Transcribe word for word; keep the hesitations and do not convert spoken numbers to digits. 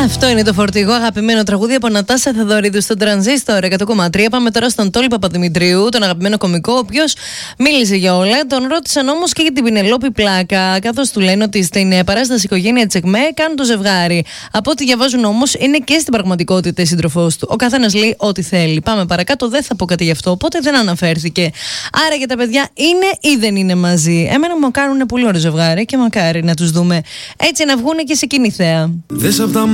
Αυτό είναι το φορτηγό, αγαπημένο τραγούδι από Νατάσα Θεοδωρίδου στον Τρανζίστορ εκατό κόμμα τρία. Πάμε τώρα στον Τόλι Παπαδημητρίου, τον αγαπημένο κωμικό, ο οποίος μίλησε για όλα. Τον ρώτησαν όμως και για την Πινελόπη Πλάκα, καθώς του λένε ότι στην παράσταση οικογένεια της ΕΚΜΕ κάνουν το ζευγάρι. Από ό,τι διαβάζουν όμως είναι και στην πραγματικότητα η σύντροφός του. Ο καθένας λέει ό,τι θέλει. Πάμε παρακάτω, δεν θα πω κάτι γι' αυτό, οπότε δεν αναφέρθηκε. Άρα για τα παιδιά είναι ή δεν είναι μαζί. Εμένα μου κάνουν πολύ ωραίο ζευγάρι και μακάρι να τους δούμε έτσι να βγουν και σε κοινή θέα.